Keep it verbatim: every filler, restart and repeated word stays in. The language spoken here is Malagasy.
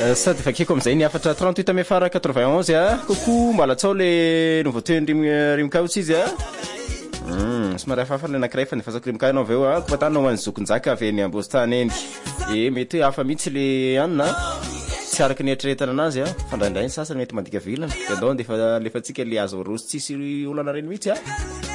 sady fakeko am'izay ny afatra trente-huit ame fara quatre-vingt-onze a kokoa mbalatsao le nouveauté ndrim rimkaotsy izy a Hmm, somary hafahafa le anankiray fa nefa sakrimka anao aveo a koa tanao hoan'ny zokonjaka avy any Ambositany eny e mety hoe hafa mihitsy le anina tsy araky ny eritreretana anazy a fandraindray ny sasany mety mandika vilana de andao ndefa lefa tsika le azo rosy tsisy olana reny mihitsy a